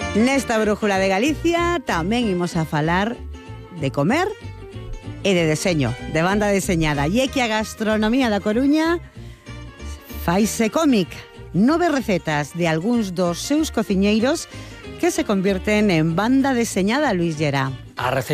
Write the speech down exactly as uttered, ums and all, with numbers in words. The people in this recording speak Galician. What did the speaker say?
Nesta Brújula de Galicia tamén imos a falar de comer e de deseño, de banda deseñada. E é que a gastronomía da Coruña faise cómic. Nove recetas de algúns dos seus cociñeiros que se convirten en banda deseñada, Luis Llera. A